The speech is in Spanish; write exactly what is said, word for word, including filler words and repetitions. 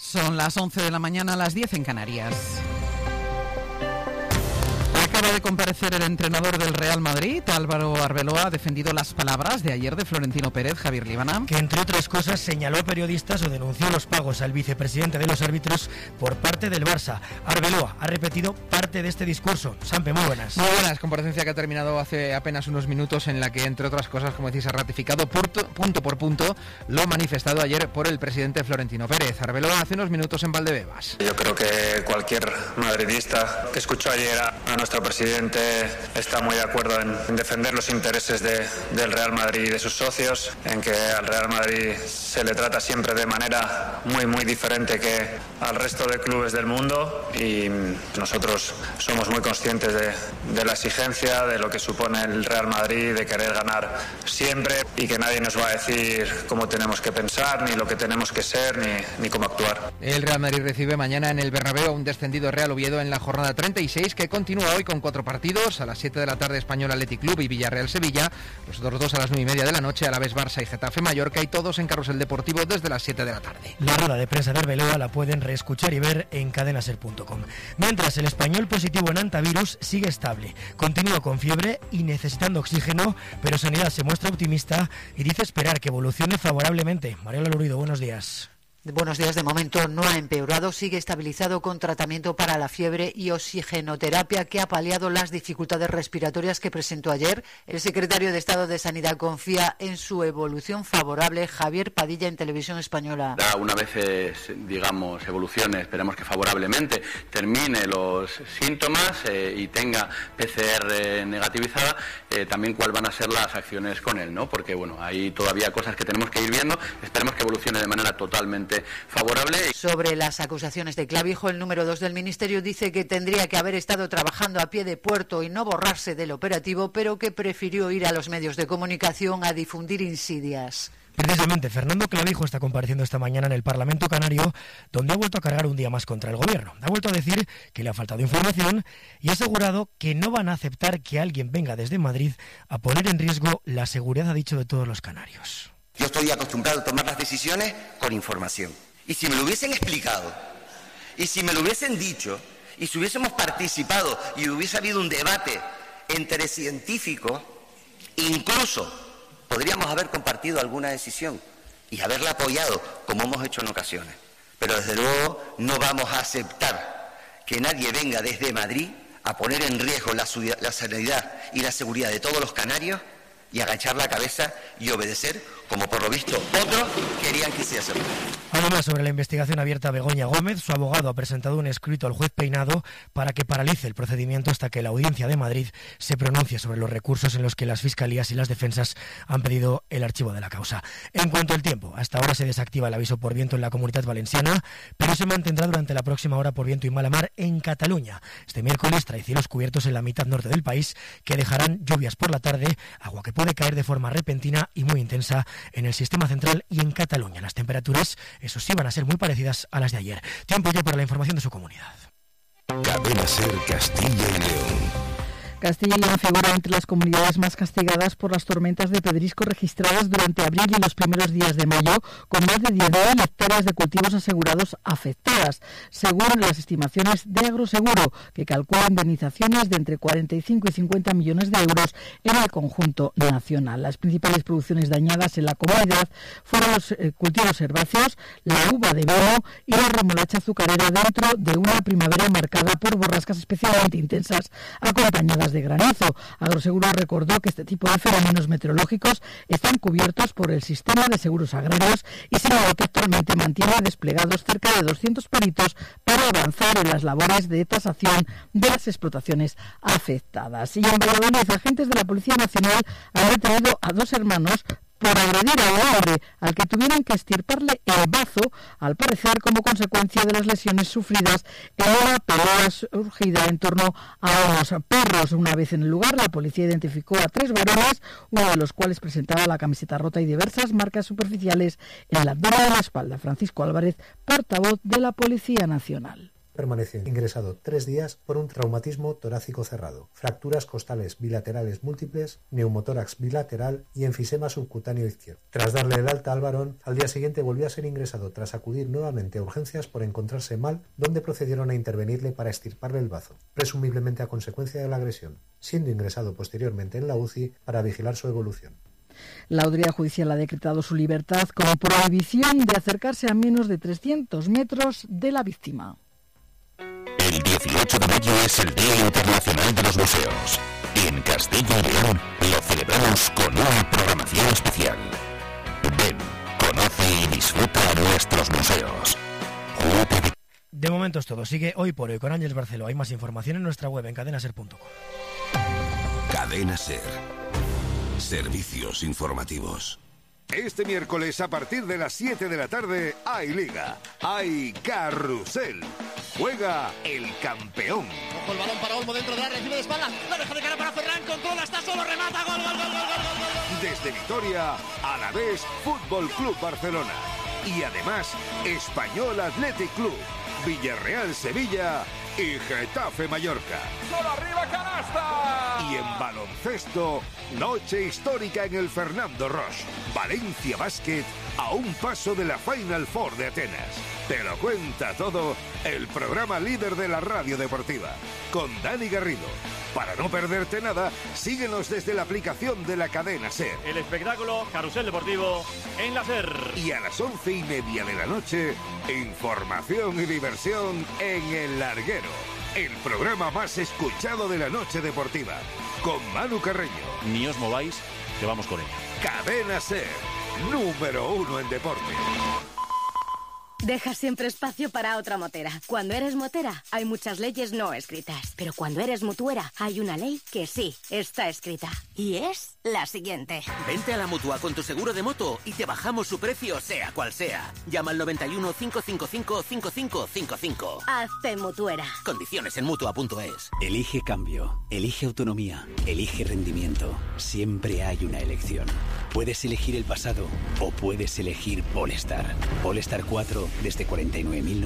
Son las once de la mañana, a las diez en Canarias. Acaba de comparecer el entrenador del Real Madrid, Álvaro Arbeloa, ha defendido las palabras de ayer de Florentino Pérez. Javier Líbana. Que entre otras cosas señaló a periodistas o denunció los pagos al vicepresidente de los árbitros por parte del Barça. Arbeloa ha repetido parte de este discurso. Sampe, muy buenas. Muy buenas, comparecencia que ha terminado hace apenas unos minutos en la que, entre otras cosas, como decís, ha ratificado punto, punto por punto lo manifestado ayer por el presidente Florentino Pérez. Arbeloa hace unos minutos en Valdebebas. Yo creo que cualquier madridista que escuchó ayer a, a nuestro presidente está muy de acuerdo en, en defender los intereses de, del Real Madrid y de sus socios, en que al Real Madrid se le trata siempre de manera muy muy diferente que al resto de clubes del mundo, y nosotros somos muy conscientes de, de la exigencia, de lo que supone el Real Madrid, de querer ganar siempre, y que nadie nos va a decir cómo tenemos que pensar, ni lo que tenemos que ser, ni, ni cómo actuar. El Real Madrid recibe mañana en el Bernabéu a un descendido Real Oviedo en la jornada treinta y seis, que continúa hoy con cuatro partidos. A las siete de la tarde Español Athletic Club y Villarreal Sevilla, los otros dos a las nueve y media de la noche, a la vez Barça y Getafe Mallorca, y todos en Carrusel Deportivo desde las siete de la tarde. La rueda de prensa de Arbeloa la pueden reescuchar y ver en cadena ser punto com. Mientras, el español positivo en antivirus sigue estable, continúa con fiebre y necesitando oxígeno, pero Sanidad se muestra optimista y dice esperar que evolucione favorablemente. Mariela Lurido, buenos días. Buenos días. De momento no ha empeorado, sigue estabilizado con tratamiento para la fiebre y oxigenoterapia, que ha paliado las dificultades respiratorias que presentó ayer. El secretario de Estado de Sanidad confía en su evolución favorable. Javier Padilla, en Televisión Española. Una vez, digamos, evolucione, esperemos que favorablemente, termine los síntomas eh, y tenga P C R negativizada, eh, también cuáles van a ser las acciones con él, ¿no? Porque, bueno, hay todavía cosas que tenemos que ir viendo. Esperemos que evolucione de manera totalmente favorable. Sobre las acusaciones de Clavijo, el número dos del Ministerio dice que tendría que haber estado trabajando a pie de puerto y no borrarse del operativo, pero que prefirió ir a los medios de comunicación a difundir insidias. Precisamente, Fernando Clavijo está compareciendo esta mañana en el Parlamento Canario, donde ha vuelto a cargar un día más contra el Gobierno. Ha vuelto a decir que le ha faltado información y ha asegurado que no van a aceptar que alguien venga desde Madrid a poner en riesgo la seguridad, ha dicho, de todos los canarios. Yo estoy acostumbrado a tomar las decisiones con información. Y si me lo hubiesen explicado, y si me lo hubiesen dicho, y si hubiésemos participado y hubiese habido un debate entre científicos, incluso podríamos haber compartido alguna decisión y haberla apoyado, como hemos hecho en ocasiones. Pero desde luego no vamos a aceptar que nadie venga desde Madrid a poner en riesgo la, la sanidad y la seguridad de todos los canarios y agachar la cabeza y obedecer, como por lo visto otros querían que hiciese. Además, sobre la investigación abierta a Begoña Gómez, su abogado ha presentado un escrito al juez Peinado para que paralice el procedimiento hasta que la Audiencia de Madrid se pronuncie sobre los recursos en los que las fiscalías y las defensas han pedido el archivo de la causa. En cuanto al tiempo, hasta ahora se desactiva el aviso por viento en la Comunitat Valenciana, pero se mantendrá durante la próxima hora por viento y mala mar en Cataluña. Este miércoles trae cielos cubiertos en la mitad norte del país, que dejarán lluvias por la tarde, agua que puede caer de forma repentina y muy intensa en el sistema central y en Cataluña. Las temperaturas, eso sí, van a ser muy parecidas a las de ayer. Tiempo ya para la información de su comunidad. Cadena Ser Castilla y León. Castilla y León figura entre las comunidades más castigadas por las tormentas de pedrisco registradas durante abril y los primeros días de mayo, con más de diez mil hectáreas de cultivos asegurados afectadas, según las estimaciones de Agroseguro, que calcula indemnizaciones de entre cuarenta y cinco y cincuenta millones de euros en el conjunto nacional. Las principales producciones dañadas en la comunidad fueron los eh, cultivos herbáceos, la uva de vino y la remolacha azucarera, dentro de una primavera marcada por borrascas especialmente intensas, acompañadas de granizo. Agroseguro recordó que este tipo de fenómenos meteorológicos están cubiertos por el sistema de seguros agrarios y señaló que actualmente mantiene desplegados cerca de doscientos peritos para avanzar en las labores de tasación de las explotaciones afectadas. Y en Valladolid, agentes de la Policía Nacional han detenido a dos hermanos por agredir a un hombre al que tuvieron que extirparle el bazo, al parecer como consecuencia de las lesiones sufridas en una pelea surgida en torno a unos perros. Una vez en el lugar, la policía identificó a tres varones, uno de los cuales presentaba la camiseta rota y diversas marcas superficiales en la abdomen de la espalda. Francisco Álvarez, portavoz de la Policía Nacional. Permaneció ingresado tres días por un traumatismo torácico cerrado, fracturas costales bilaterales múltiples, neumotórax bilateral y enfisema subcutáneo izquierdo. Tras darle el alta al varón, al día siguiente volvió a ser ingresado tras acudir nuevamente a urgencias por encontrarse mal, donde procedieron a intervenirle para extirparle el bazo, presumiblemente a consecuencia de la agresión, siendo ingresado posteriormente en la U C I para vigilar su evolución. La Audiencia Judicial ha decretado su libertad con prohibición de acercarse a menos de trescientos metros de la víctima. El dieciocho de mayo es el Día Internacional de los Museos. En Castilla y León lo celebramos con una programación especial. Ven, conoce y disfruta nuestros museos. Júpiter. De momento es todo. Sigue Hoy por Hoy con Ángeles Barceló. Hay más información en nuestra web en cadena ser punto com. Cadena Ser. Servicios informativos. Este miércoles a partir de las siete de la tarde hay Liga, hay Carrusel. Juega el campeón. Ojo el balón para Olmo dentro de la recibe de espalda. La deja de cara para Ferran, controla, está solo, remata, gol, gol, gol, gol, gol, gol, gol. Desde Vitoria, Alavés Fútbol Club Barcelona. Y además, Español Athletic Club, Villarreal Sevilla y Getafe Mallorca. ¡Solo arriba, canasta! Y en baloncesto, noche histórica en el Fernando Roche. Valencia Basket a un paso de la Final Four de Atenas. Te lo cuenta todo el programa líder de la radio deportiva, con Dani Garrido. Para no perderte nada, síguenos desde la aplicación de la cadena SER. El espectáculo Carrusel Deportivo en la SER. Y a las once y media de la noche, información y diversión en El Larguero. El programa más escuchado de la noche deportiva, con Manu Carreño. Ni os mováis, que vamos con ella. Cadena SER, número uno en deporte. Deja siempre espacio para otra motera. Cuando eres motera, hay muchas leyes no escritas. Pero cuando eres mutuera, hay una ley que sí está escrita. Y es la siguiente. Vente a la Mutua con tu seguro de moto y te bajamos su precio, sea cual sea. Llama al noventa y uno, cinco cinco cinco, cinco cinco cinco cinco. Hazte mutuera. Condiciones en mutua punto es. Elige cambio, elige autonomía, elige rendimiento. Siempre hay una elección. Puedes elegir el pasado o puedes elegir Polestar. Polestar cuatro desde cuarenta y nueve mil